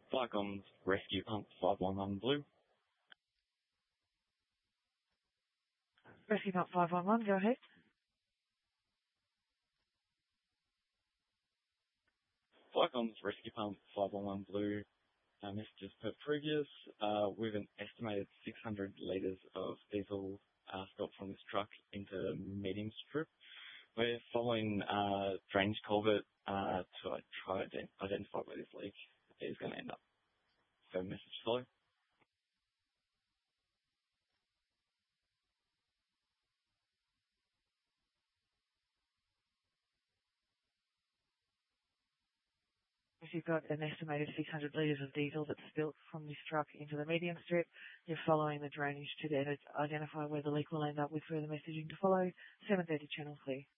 Flycom's rescue pump 511 blue. Rescue Pump 511, go ahead. Flycom's rescue pump 511 blue. Messages per previous, with an estimated 600 litres of diesel spilled from this truck into medium strip. We're following drainage culvert to try to identify where this leak is going to end up. So message follow. If you've got an estimated 600 litres of diesel that's spilt from this truck into the medium strip, you're following the drainage to identify where the leak will end up with further messaging to follow. 7:30 channel clear.